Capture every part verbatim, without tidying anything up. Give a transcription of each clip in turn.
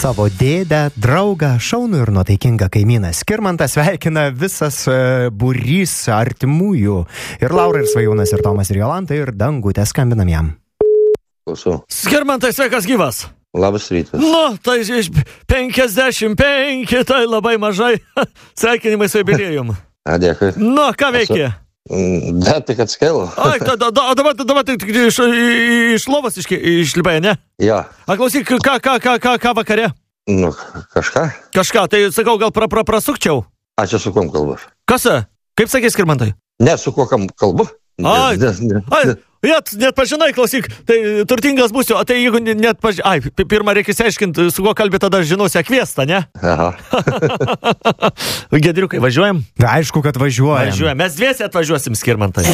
Savo dėdę, draugą, šaunų ir nuotaikingą kaimyną Skirmantą sveikina visas uh, būrys artimųjų. Ir Laura, ir Svajūnas, ir Tomas, ir Jolanta, ir Dangutė, skambinam jam. Klausau. Skirmantai, sveikas gyvas. Labas rytas. Nu, tai iš penkiasdešimt penki, tai labai mažai. Sveikinimai su jubiliejum. A, dėkui. Nu, ką veikė? Da, tik atskėlau. Ai, da, da, da, dabar, dabar tik iš, iš lovos išlipai, ne? Jo. A, klausyk, ką, ką, ką, ką, ką vakare? Nu, kažką. Kažką, tai sakau, gal pra, pra, prasukčiau? A, čia su kom kalbu? Kas? Kaip sakė Skirmantai? Ne, su kuo kam kalbu? Ai, ne, ne, ai, net, net pažinai, klausyk, tai turtingas būsiu, o tai jeigu net pažinai, ai, pirmą reikia išsiaiškinti, su kuo kalbė, tada žinosi akviestą, ne? Aha. Gedriukai, važiuojam? Aišku, kad važiuojam. Važiuojam, mes dviesi atvažiuosim, Skirmantai.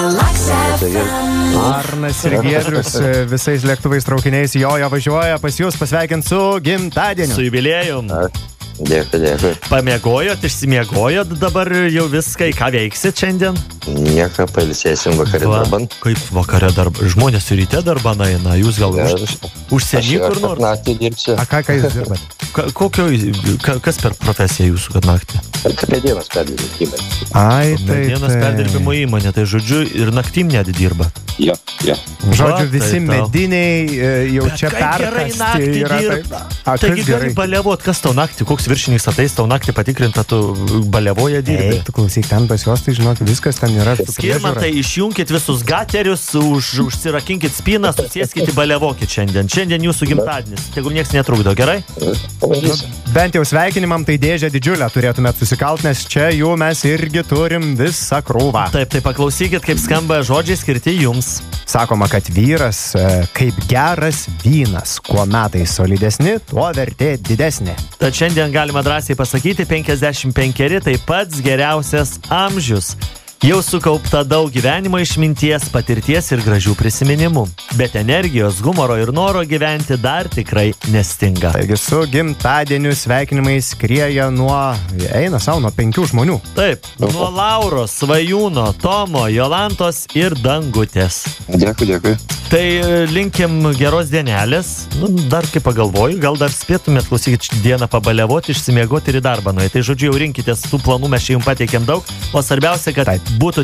Arnas ir Giedrius visais lėktuvais traukiniais jojo važiuoja pas jūs pasveikinti su gimtadieniu. Su jubiliejum. Dėkui, dėkui. Pamiegojot, išsimiegojot dabar jau viską, ką veiksit šiandien? Nieko, pailsėsim vakare Va, darban. Kaip vakare darban? Žmonės ryte darban eina, jūs gal Ja, už, užsieny kur nors? Aš naktį dirbsiu. A ką, ką jūs dirbat? Ka, kokio, ka, kas per profesiją jūsų, kad naktį? Medienos perdirbimo. Ai, tai... Medienos perdirbimo įmonė, tai žodžiu ir naktim net dirba. Jo, jo. Žodžiu, Va, visi tai tau. mediniai e, jau Bet čia kaip gerai perkasti naktį yra. dirba. A, Taigi kas gali gerai? baliavot, kas tau naktį, koks viršininkas ateis tau naktį patikrinta, tu baliavoja dirbi. Ei, tu klausyk, ten pas juos, tai žinok, viskas ten yra. Skirmantai, išjunkit visus gaterius, už, užsirakinkit spyną, susėskit į baliavokit šiandien. Šiandien jūsų gimtadienis. Tegul nieks netrukdo, gerai? Nu, bent jau sveikinimam tai dėžę didžiulę turėtumėt susikalt, nes čia jų mes irgi turim visą krūvą. Taip, tai paklausykit, kaip skamba žodžiai skirti jums. Sakoma, kad vyras e, kaip geras vynas, kuo metai solidesni, tuo vertė didesnė. Tad šiandien galima drąsiai pasakyti, penkiasdešimt penkeri tai pats geriausias amžius. Jau sukaupta daug gyvenimo išminties, patirties ir gražių prisiminimų. Bet energijos, humoro ir noro gyventi dar tikrai nestinga. Taigi su gimtadieniu sveikinimai skrieja nuo, eina savo, nuo penkių žmonių. Taip, nuo Lauros, Svajūno, Tomo, Jolantos ir Dangutės. Dėkui, dėkui. Tai linkim geros dienelės. Nu, dar kaip pagalvoju, gal dar spėtumėt klausykit dieną pabaliavoti, išsimiegoti ir į darbą nueiti. Tai žodžiu, jau rinkitės tų planų, mes čia jums pateikėm daug. O svarbiausia, kad Taip. būtų